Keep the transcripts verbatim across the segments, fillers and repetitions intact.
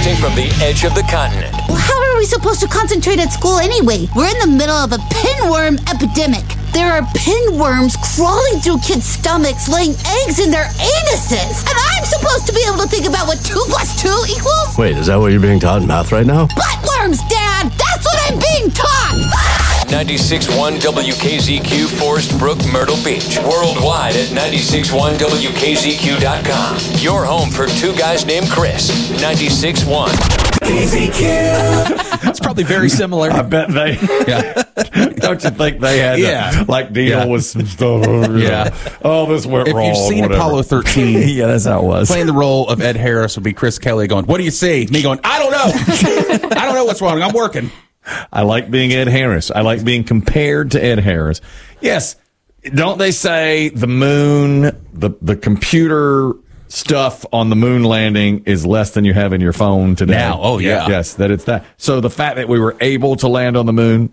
Broadcasting from the edge of the continent. How are we supposed to concentrate at school anyway? We're in the middle of a pinworm epidemic. There are pinworms crawling through kids' stomachs, laying eggs in their anuses. And I'm supposed to be able to think about what two plus two equals? Wait, is that what you're being taught in math right now? Buttworms, Dad! That's what I'm being taught! ninety-six point one W K Z Q, Forest Brook, Myrtle Beach. Worldwide at ninety-six point one W K Z Q dot com. Your home for two guys named Chris. ninety-six point one K Z Q. It's probably very similar. I bet they. Yeah. Don't you think they had Yeah. to, like, deal Yeah. with some stuff? Over Yeah. there? Oh, this went If wrong. you've seen whatever. Apollo thirteen, yeah, that's how it was. playing the role of Ed Harris would be Chris Kelly going, "What do you see?" Me going, "I don't know. I don't know what's wrong. I'm working." I like being Ed Harris. I like being compared to Ed Harris. Yes. Don't they say the moon, the, the computer stuff on the moon landing is less than you have in your phone today? Now, oh, yeah. Yes, that it's that. So the fact that we were able to land on the moon,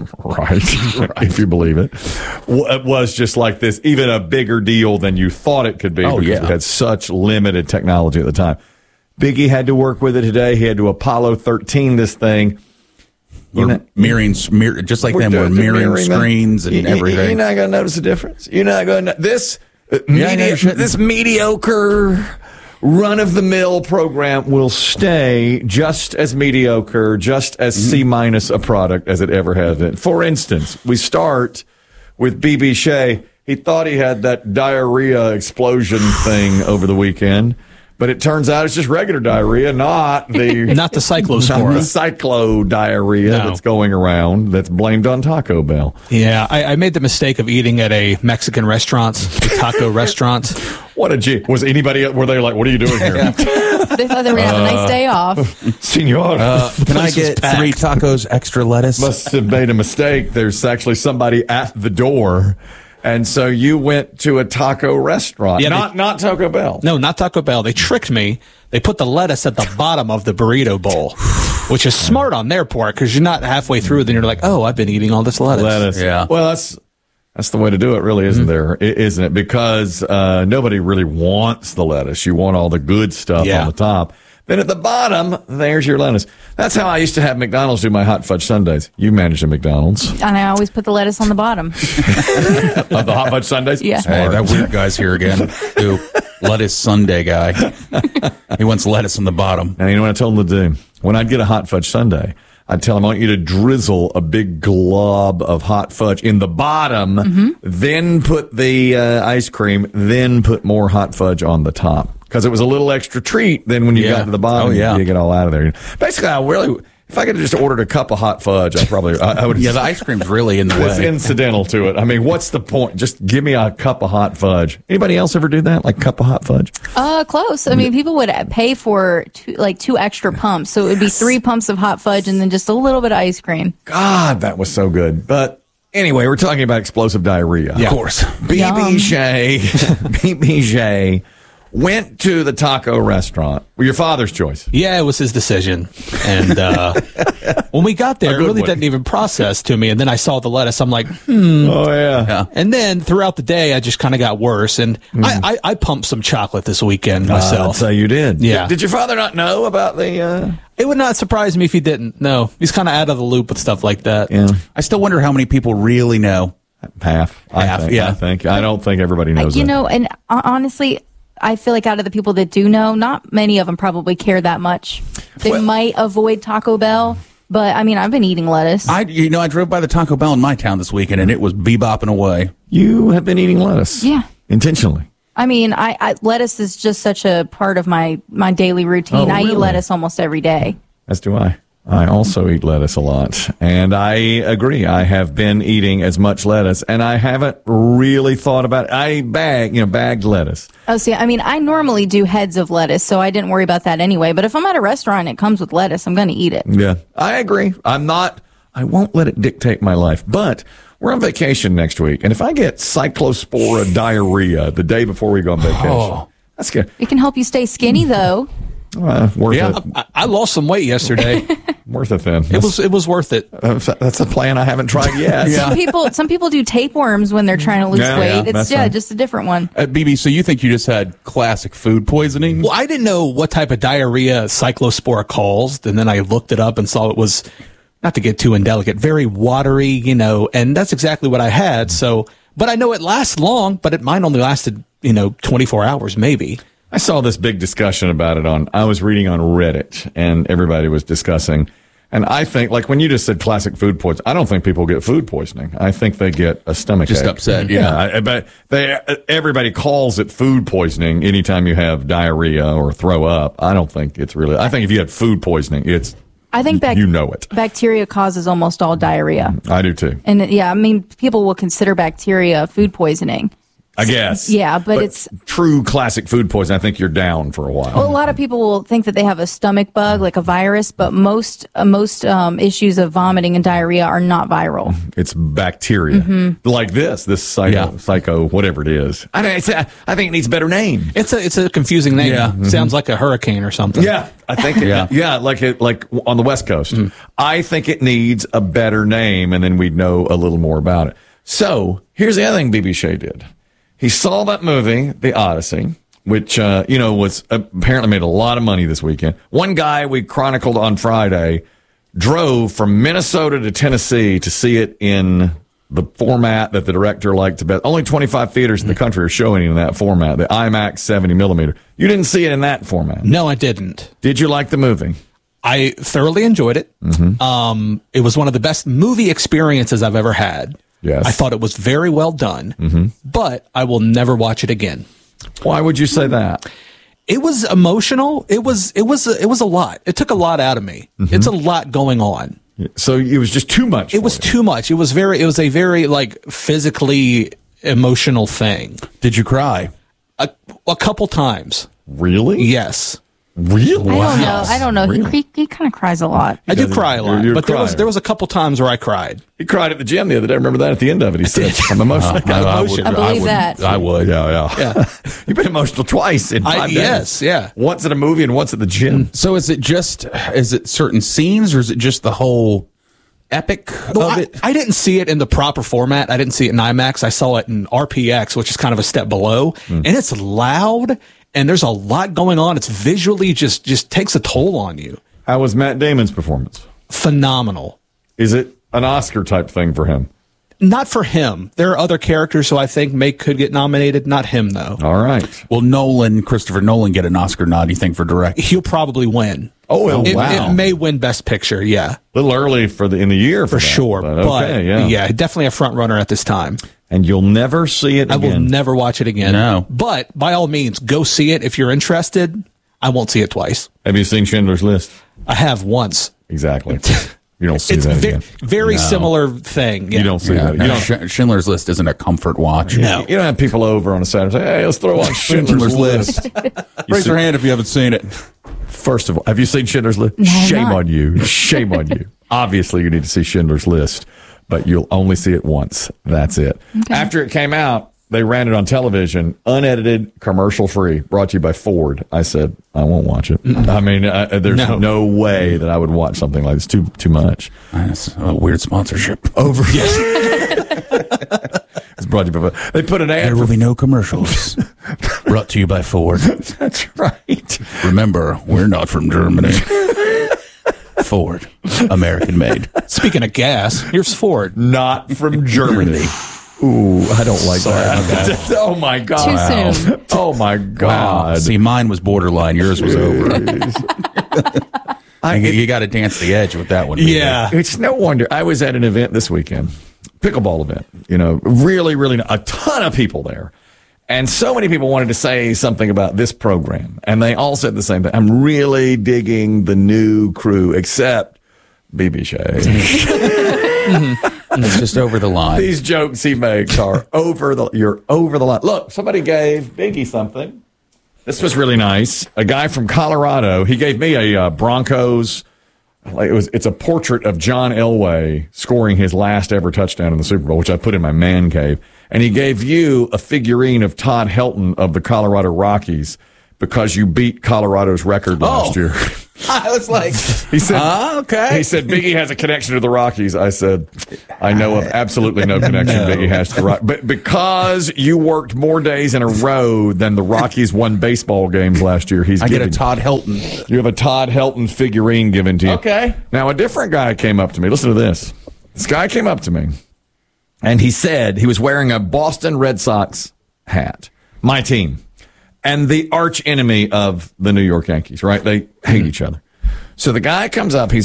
right, right, if you believe it, it was just like this, even a bigger deal than you thought it could be. Oh, because yeah. we had such limited technology at the time. Biggie had to work with it today. He had to Apollo thirteen this thing. We're know- mirroring, mirror, just like them, we're doing- mirroring, mirroring them. screens and You- you- everything. You're not going to notice a difference. You're not going to. This, uh, Yeah, I know medi- you shouldn't. this mediocre, run of the mill program will stay just as mediocre, just as Mm-hmm. C minus a product as it ever has been. For instance, we start with B B Shea. He thought he had that diarrhea explosion thing over the weekend. But it turns out it's just regular diarrhea, not the Not the cyclospora. not the cyclo diarrhea No. that's going around that's blamed on Taco Bell. Yeah, I, I made the mistake of eating at a Mexican restaurant, a taco restaurant. What a G. Was anybody, were they like, what are you doing here? They thought they were going to have a nice day off. Senor, Uh, can I place was get packed. three tacos, extra lettuce? must have made a mistake. There's actually somebody at the door. And so you went to a taco restaurant. Yeah, not they- not Taco Bell. No, not Taco Bell. They tricked me. They put the lettuce at the bottom of the burrito bowl, which is smart on their part because you're not halfway through. Then you're like, oh, I've been eating all this lettuce. Lettuce. Yeah. Well, that's that's the way to do it, really, isn't there? I- Isn't it? Because uh, nobody really wants the lettuce. You want all the good stuff Yeah. on the top. Then at the bottom, there's your lettuce. That's how I used to have McDonald's do my hot fudge sundaes. You manage a McDonald's. And I always put the lettuce on the bottom. Of the hot fudge sundaes? Yeah. Hey, that weird guy's here again. Who lettuce Sunday guy. He wants lettuce on the bottom. And you know what I told him to do? When I'd get a hot fudge sundae, I'd tell him, I want you to drizzle a big glob of hot fudge in the bottom, Mm-hmm. then put the uh, ice cream, then put more hot fudge on the top. Because it was a little extra treat then when you Yeah. got to the bottom. Oh, yeah. You get all out of there. Basically, I really, if I could have just ordered a cup of hot fudge, I probably, I, I would. Yeah, the ice cream's really in the It's way. incidental to it. I mean, what's the point? Just give me a cup of hot fudge. Anybody else ever do that? Like cup of hot fudge? Uh, close. I mean, people would pay for two, like two extra pumps. So it would be three pumps of hot fudge and then just a little bit of ice cream. God, that was so good. But anyway, we're talking about explosive diarrhea. Yeah. Of course. B B Yum. Shea, B B Shea went to the taco restaurant. Well, your father's choice. Yeah, it was his decision. And uh, when we got there, it good really one. didn't even process to me. And then I saw the lettuce. I'm like, hmm. Oh, yeah. And then throughout the day, I just kind of got worse. And I, I, I pumped some chocolate this weekend Uh, myself. so you did. Yeah. Did, did your father not know about the... Uh... It would not surprise me if he didn't. No, he's kind of out of the loop with stuff like that. Yeah. I still wonder how many people really know. Half. I Half, think, yeah. I think. I don't think everybody knows you that. know, and uh, honestly, I feel like out of the people that do know, not many of them probably care that much. They Well- might avoid Taco Bell, but I mean, I've been eating lettuce. I, you know, I drove by the Taco Bell in my town this weekend, and it was bebopping away. You have been eating lettuce. Yeah. Intentionally. I mean, I, I lettuce is just such a part of my my daily routine. Oh, I eat really? lettuce almost every day. As do I. I also eat lettuce a lot. And I agree. I have been eating as much lettuce, and I haven't really thought about it. I bag, you know, bagged lettuce. Oh, see, I mean, I normally do heads of lettuce, so I didn't worry about that anyway. But if I'm at a restaurant and it comes with lettuce, I'm going to eat it. Yeah, I agree. I'm not, I won't let it dictate my life. But we're on vacation next week, and if I get cyclospora diarrhea the day before we go on vacation, Oh. that's good. It can help you stay skinny, though. Uh, worth Yeah. it. I, I lost some weight yesterday. Worth it then. It was it was worth it. Uh, that's a plan I haven't tried yet. Some people some people do tapeworms when they're trying to lose Yeah, weight. yeah, it's that's yeah, right. just a different one. Uh, B B, so you think you just had classic food poisoning? Well, I didn't know what type of diarrhea cyclospora caused, and then I looked it up and saw it was, not to get too indelicate, very watery, you know, and that's exactly what I had. So, but I know it lasts long, but it mine only lasted, you know, twenty-four hours maybe. I saw this big discussion about it on, I was reading on Reddit and everybody was discussing. And I think, like when you just said classic food poisoning, I don't think people get food poisoning. I think they get a stomach Just ache. upset, yeah. I, but they, everybody calls it food poisoning anytime you have diarrhea or throw up. I don't think it's really, I think if you had food poisoning, it's, I think bac- you know it. bacteria causes almost all diarrhea. I do too. And it- yeah, I mean, people will consider bacteria food poisoning. I guess. Yeah, but it's- true classic food poisoning. I think you're down for a while. Well, a lot of people will think that they have a stomach bug, like a virus, but most uh, most um, issues of vomiting and diarrhea are not viral. It's bacteria, Mm-hmm. like this, this psycho, Yeah. psycho, whatever it is. I, don't- it's a, I think it needs a better name. It's a it's a confusing name. Yeah. Sounds like a hurricane or something. Yeah, I think. It, yeah, Yeah. yeah, like it, like on the West Coast. Mm. I think it needs a better name, and then we'd know a little more about it. So here's the other thing B B Shea did. He saw that movie, The Odyssey, which uh, you know was apparently made a lot of money this weekend. One guy we chronicled on Friday drove from Minnesota to Tennessee to see it in the format that the director liked to bet. Only twenty-five theaters in the country are showing it in that format, the IMAX seventy millimeter. You didn't see it in that format. No, I didn't. Did you like the movie? I thoroughly enjoyed it. Um, it was one of the best movie experiences I've ever had. Yes. I thought it was very well done, but I will never watch it again. Why would you say that? It was emotional. It was it was it was a lot. It took a lot out of me. It's a lot going on. So it was just too much. It for was you. too much. It was very it was a very like physically emotional thing. Did you cry? A, a couple times. Really? Yes. Really? I don't know. I don't know. He, he, he kind of cries a lot. I do does. cry a lot, You're- you're a but there was crier. there was a couple times where I cried. He cried at the gym the other day. I remember that at the end of it. He said, I'm emotional. got I emotion. would- I believe would- that. I would. Yeah, yeah. Yeah. You've been emotional twice in I- five days. yes, yeah. Once at a movie and once at the gym. So is it just, is it certain scenes or is it just the whole epic Well, of I, it? I didn't see it in the proper format. I didn't see it in IMAX. I saw it in R P X, which is kind of a step below. Hmm. And it's loud and there's a lot going on. It's visually just just takes a toll on you. How was Matt Damon's performance? Phenomenal. Is it an Oscar type thing for him? Not for him. There are other characters who I think may could get nominated. Not him though. All right. Will Nolan, Christopher Nolan, get an Oscar nod, you think, for directing? He'll probably win. Oh, it, wow. it may win Best Picture. Yeah, A little early for the in the year for, for that, sure. But But, okay, yeah. yeah, definitely a front runner at this time. And you'll never see it I will again. never watch it again. No. But by all means, go see it if you're interested. I won't see it twice. Have you seen Schindler's List? I have once. Exactly. You don't see It's that ve- again. very No. similar thing. Yeah. You don't see Yeah, that. You don't, Sch- Schindler's List isn't a comfort watch. No. you don't have people over on a Saturday and say, hey, let's throw on Schindler's List. Raise see- your hand if you haven't seen it. First of all, have you seen Schindler's List? No, I'm Shame not. on you. Shame on you. Obviously, you need to see Schindler's List, but you'll only see it once. That's it. After it came out, they ran it on television, unedited, commercial free, brought to you by Ford. I said, I won't watch it. I mean, I, there's No. no. way that I would watch something like this. Too too much. That's a weird sponsorship. Over. It's brought to you by. They put an ad. There For, will be no commercials. Brought to you by Ford. that's right. Remember, we're not from Germany. Ford, American made. Speaking of gas, here's Ford. Not from Germany. Ooh, I don't like that. Oh my god. Too soon. Oh my god. See, mine was borderline. Yours was over. I, you it- you got to dance the edge with that one. B B. Yeah. It's no wonder. I was at an event this weekend, pickleball event, you know, really, really a ton of people there. And so many people wanted to say something about this program. And they all said the same thing. I'm really digging the new crew, except B B Shea. It's just over the line. These jokes he makes are over the, you're over the line. Look, somebody gave Biggie something. This was really nice. A guy from Colorado, he gave me a uh, Broncos, like it was, it's a portrait of John Elway scoring his last ever touchdown in the Super Bowl, which I put in my man cave. And he gave you a figurine of Todd Helton of the Colorado Rockies because you beat Colorado's record last Oh. year. I was like, He said, uh, okay. He said, Biggie has a connection to the Rockies. I said, I know of absolutely no connection No. Biggie has to the Rockies. But because you worked more days in a row than the Rockies won baseball games last year, he's I get a giving- Todd Helton. You have a Todd Helton figurine given to you. Okay. Now, a different guy came up to me. Listen to this. This guy came up to me, and he said he was wearing a Boston Red Sox hat. My team. And the arch enemy of the New York Yankees, right? They hate each other. So the guy comes up. He's